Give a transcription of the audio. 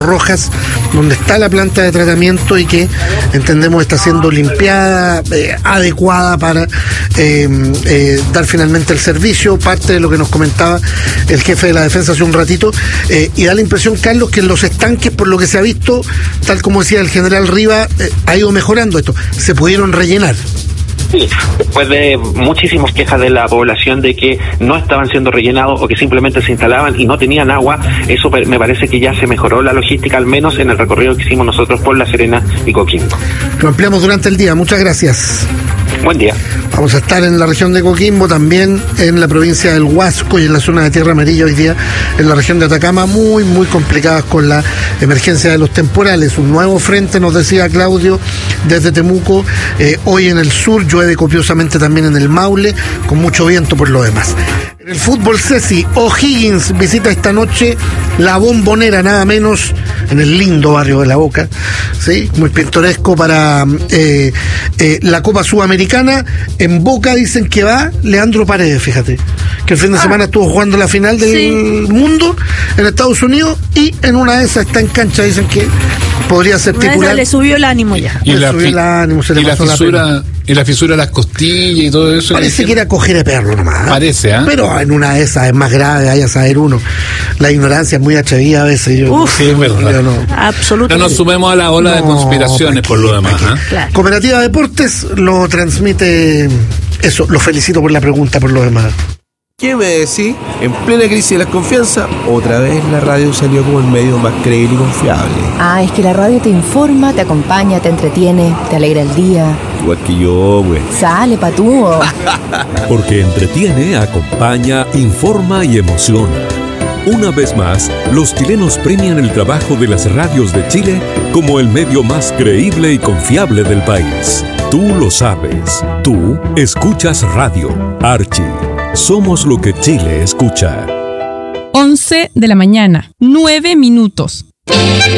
Rojas, donde está la planta de tratamiento y que entendemos está siendo limpiada, adecuada para dar finalmente el servicio, parte de lo que nos comentaba el jefe de la defensa hace un ratito, y da la impresión, Carlos, que en los estanques, por lo que se ha visto, tal como decía el general Riva, ha ido mejorando esto, se pudieron rellenar. Sí, después de muchísimas quejas de la población de que no estaban siendo rellenados o que simplemente se instalaban y no tenían agua, eso me parece que ya se mejoró la logística, al menos en el recorrido que hicimos nosotros por La Serena y Coquimbo. Lo ampliamos durante el día, muchas gracias. Buen día. Vamos a estar en la región de Coquimbo, también en la provincia del Huasco y en la zona de Tierra Amarilla hoy día, en la región de Atacama, muy complicadas con la emergencia de los temporales. Un nuevo frente, nos decía Claudio, desde Temuco. Hoy en el sur llueve copiosamente también en el Maule, con mucho viento por lo demás. En el fútbol, Ceci, O'Higgins visita esta noche la Bombonera, nada menos, en el lindo barrio de La Boca, ¿sí? Muy pintoresco para la Copa Sudamericana. En Boca dicen que va Leandro Paredes, fíjate, que el fin de semana estuvo jugando la final del mundo en Estados Unidos y en una de esas está en cancha, dicen que podría ser titular. Le subió el ánimo ya. Y la fisura de las costillas y todo eso. Parece que era coger de perro nomás. Parece, ¿eh? Pero en una de esas es más grave, vaya a saber uno. La ignorancia es muy atrevida a veces. Sí, es verdad. Absolutamente. No nos sumemos a la ola de conspiraciones por lo demás. Claro. Cooperativa Deportes lo transmite. Eso, lo felicito por la pregunta, por lo demás. ¿Qué me decís? En plena crisis de la confianza, otra vez la radio salió como el medio más creíble y confiable. Ah, es que la radio te informa, te acompaña, te entretiene, te alegra el día. Igual que yo, güey. Sale, patúo. Porque entretiene, acompaña, informa y emociona. Una vez más, los chilenos premian el trabajo de las radios de Chile como el medio más creíble y confiable del país. Tú lo sabes. Tú escuchas radio. Archie. Somos lo que Chile escucha. 11 de la mañana, 9 minutos.